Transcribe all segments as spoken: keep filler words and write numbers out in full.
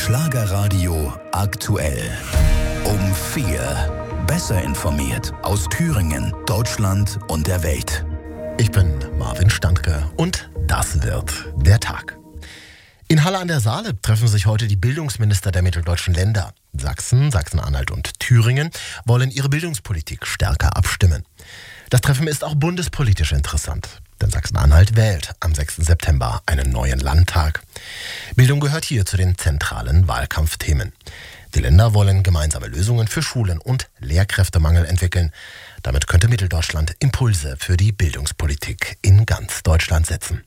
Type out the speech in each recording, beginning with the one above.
Schlagerradio aktuell. Um vier. Besser informiert aus Thüringen, Deutschland und der Welt. Ich bin Marvin Standke und das wird der Tag. In Halle an der Saale treffen sich heute die Bildungsminister der mitteldeutschen Länder. Sachsen, Sachsen-Anhalt und Thüringen wollen ihre Bildungspolitik stärker abstimmen. Das Treffen ist auch bundespolitisch interessant, denn Sachsen-Anhalt wählt am sechsten September einen neuen Landtag. Bildung gehört hier zu den zentralen Wahlkampfthemen. Die Länder wollen gemeinsame Lösungen für Schulen- und Lehrkräftemangel entwickeln. Damit könnte Mitteldeutschland Impulse für die Bildungspolitik in ganz Deutschland setzen.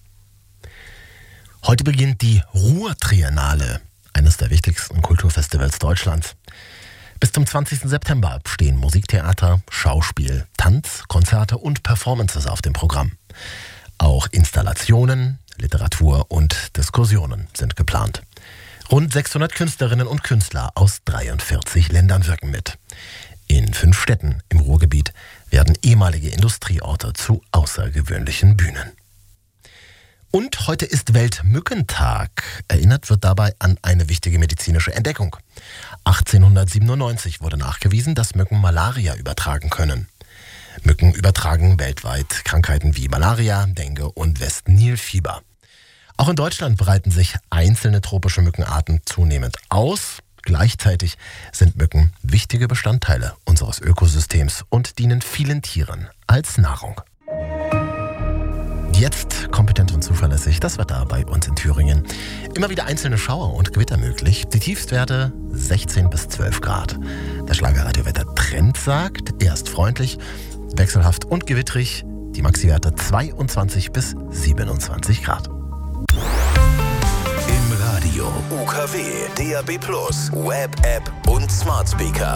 Heute beginnt die Ruhr-Triennale, eines der wichtigsten Kulturfestivals Deutschlands. Bis zum zwanzigsten September stehen Musiktheater, Schauspiel, Tanz, Konzerte und Performances auf dem Programm. Auch Installationen, Literatur und Diskussionen sind geplant. Rund sechshundert Künstlerinnen und Künstler aus dreiundvierzig Ländern wirken mit. In fünf Städten im Ruhrgebiet werden ehemalige Industrieorte zu außergewöhnlichen Bühnen. Und heute ist Weltmückentag. Erinnert wird dabei an eine wichtige medizinische Entdeckung. achtzehnhundertsiebenundneunzig wurde nachgewiesen, dass Mücken Malaria übertragen können. Mücken übertragen weltweit Krankheiten wie Malaria, Dengue und West-Nil-Fieber. Auch in Deutschland breiten sich einzelne tropische Mückenarten zunehmend aus. Gleichzeitig sind Mücken wichtige Bestandteile unseres Ökosystems und dienen vielen Tieren als Nahrung. Jetzt kompetent und zuverlässig das Wetter bei uns in Thüringen. Immer wieder einzelne Schauer und Gewitter möglich. Die Tiefstwerte sechzehn bis zwölf Grad. Der Schlagerradio-Wetter-Trend sagt, erst freundlich, wechselhaft und gewittrig. Die Maxiwerte zweiundzwanzig bis siebenundzwanzig Grad. Im Radio, U K W, D A B plus, Web-App und Smart Speaker.